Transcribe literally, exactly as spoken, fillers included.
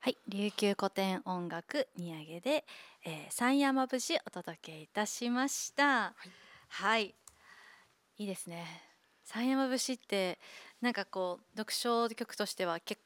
はい、琉球古典音楽荷上げで、えー、山山節お届けいたしました。 はい、 はい、いいですね。山山節ってなんかこう読書曲としては結